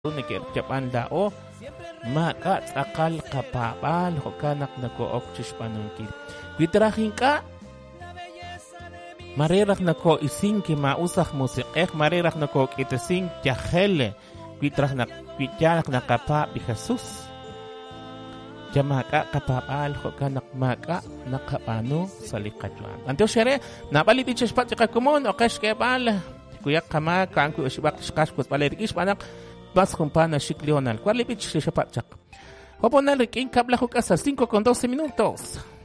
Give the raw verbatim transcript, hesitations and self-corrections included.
Uniker Japan o maka akal kapapal hokanak nako okchish panunkil. Vitrahin ka marirak nako isin ki mausah musiqeh marirak nako kitasin jahele vitrah nak vityanak nakapa bi Jesus. Jamaka kapapal hokanak maka nakapano salikajuan. Anteo shere napaliti chespat jakakumon okash kebal kuyak kama kanku usibak shkashkut palerikish panak Vas compana Chic Leonal. ¿Cuál le piche chapachac? Voy a ponerle que en cabla jucas a cinco con doce minutos.